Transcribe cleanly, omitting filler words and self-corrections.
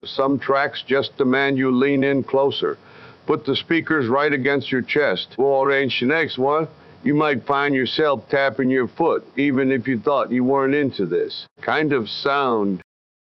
Some tracks just demand you lean in closer. Put the speakers right against your chest. We'll arrange the next one. You might find yourself tapping your foot, even if you thought you weren't into this kind of sound.